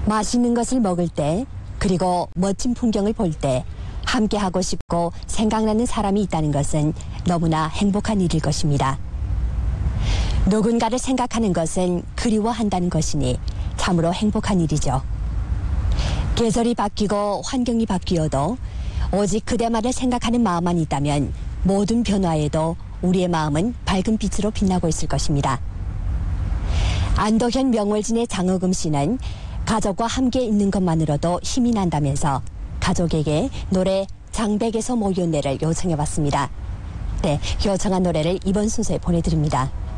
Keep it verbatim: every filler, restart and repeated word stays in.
맛있는 것을 먹을 때, 그리고 멋진 풍경을 볼 때 함께 하고 싶고 생각나는 사람이 있다는 것은 너무나 행복한 일일 것입니다. 누군가를 생각하는 것은 그리워한다는 것이니 참으로 행복한 일이죠. 계절이 바뀌고 환경이 바뀌어도 오직 그대만을 생각하는 마음만 있다면 모든 변화에도 우리의 마음은 밝은 빛으로 빛나고 있을 것입니다. 안도현 명월진의 장어금 씨는 가족과 함께 있는 것만으로도 힘이 난다면서 가족에게 노래 장백에서 모여내를 요청해봤습니다. 네, 요청한 노래를 이번 순서에 보내드립니다.